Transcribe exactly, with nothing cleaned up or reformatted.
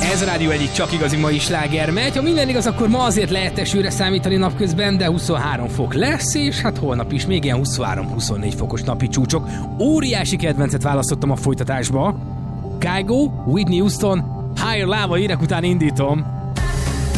Ez a rádió egyik csak igazi mai sláger megy. Ha minden igaz, akkor ma azért lehet esőre számítani napközben, de huszonhárom fok lesz, és hát holnap is még ilyen huszonhárom-huszonnégy fokos napi csúcsok. Óriási kedvencet választottam a folytatásba. Kygo, Whitney Houston, Higher Lava, érek után indítom.